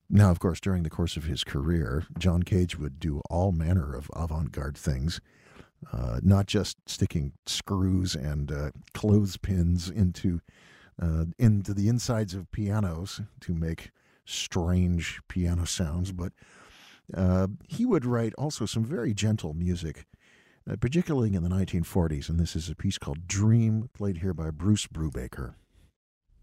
Now, of course, during the course of his career, John Cage would do all manner of avant-garde things, not just sticking screws and clothespins into the insides of pianos to make strange piano sounds, but he would write also some very gentle music, particularly in the 1940s. And this is a piece called Dream, played here by Bruce Brubaker.